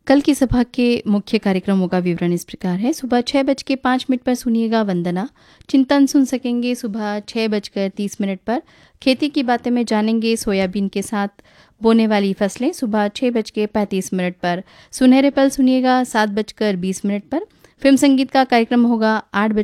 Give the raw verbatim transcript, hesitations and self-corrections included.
कल की सभा के मुख्य कार्यक्रमों का विवरण इस प्रकार है। सुबह छः बज के पाँच मिनट पर सुनिएगा वंदना। चिंतन सुन सकेंगे सुबह छः बजकर तीस मिनट पर। खेती की बातें में जानेंगे सोयाबीन के साथ बोने वाली फसलें सुबह छः बज के पैंतीस मिनट पर। सुनहरे पल सुनिएगा सात बजकर बीस मिनट पर। फिल्म संगीत का कार्यक्रम होगा आठ बज